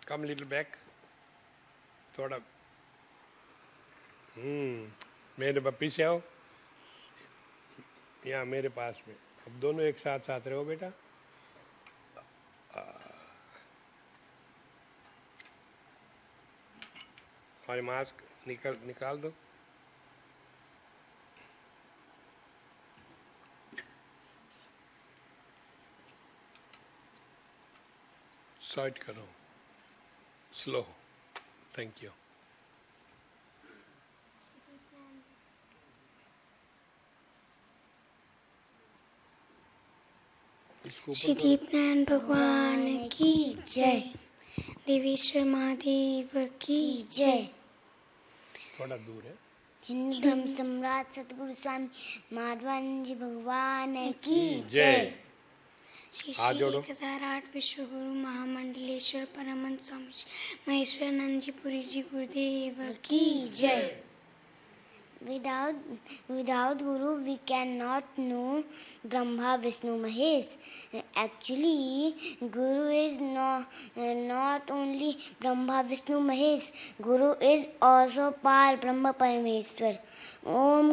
कम little back, थोड़ा मेरे पीछे आओ, यहाँ मेरे पास में। अब दोनों एक साथ साथ रहो बेटा। और मास्क निकाल दो। साइड करो, slow. Thank you. Shreedeep Narayan भगवान की जय। देवेश्वर महादेव की जय। थोड़ा दूर है। हिंदू धर्म सम्राट सतगुरु स्वामी माधवानंद जी भगवान की जय। श्री श्री 1008 विश्व गुरु महामंडलेश्वर परमहंस स्वामी महेश्वरानंद जी पुरी जी गुरुदेव की जय। Without Guru, we cannot know Brahma, Vishnu, Mahesh. Actually, Guru is not only Brahma, Vishnu, Mahesh. Guru is also Par Brahma Parameshwar. Om